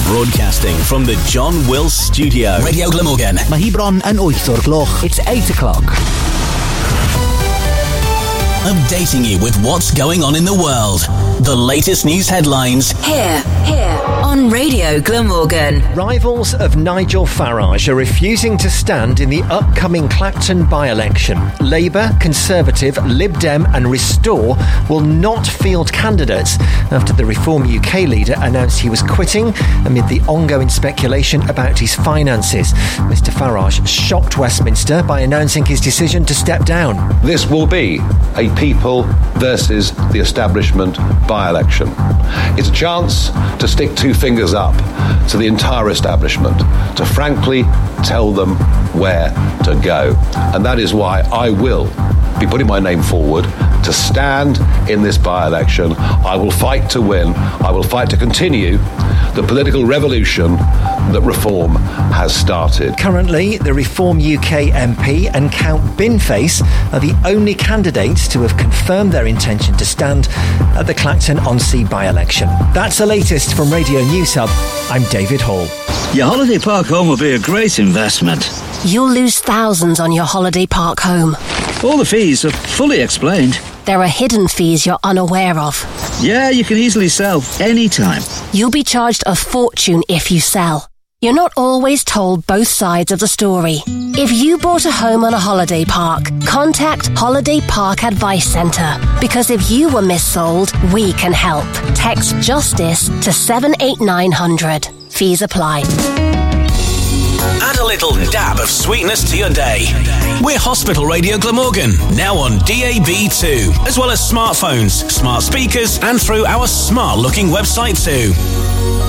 Broadcasting from the John Wills Studio. Radio Glamorgan. Mae hi bron yn 8 o'r gloch. It's 8 o'clock. Updating you with what's going on in the world. The latest news headlines. Here, on Radio Glamorgan. Rivals of Nigel Farage are refusing to stand in the upcoming Clacton by-election. Labour, Conservative, Lib Dem and Restore will not field candidates after the Reform UK leader announced he was quitting amid the ongoing speculation about his finances. Mr Farage shocked Westminster by announcing his decision to step down. This will be a people versus the establishment by-election. It's a chance to stick two fingers up to the entire establishment, to frankly tell them where to go. And that is why I will be putting my name forward to stand in this by-election. I will fight to win. I will fight to continue the political revolution that Reform has started. Currently, the Reform UK MP and Count Binface are the only candidates to have confirmed their intention to stand at the Clacton-on-Sea by-election. That's the latest from Radio News Hub. I'm David Hall. Your holiday park home will be a great investment. You'll lose thousands on your holiday park home. All the fees are fully explained. There are hidden fees you're unaware of. Yeah, you can easily sell anytime. You'll be charged a fortune if you sell. You're not always told both sides of the story. If you bought a home on a holiday park, contact Holiday Park Advice Centre. Because if you were missold, we can help. Text JUSTICE to 78900. Fees apply. Add a little dab of sweetness to your day. We're Hospital Radio Glamorgan, now on DAB2, as well as smartphones, smart speakers, and through our smart-looking website too.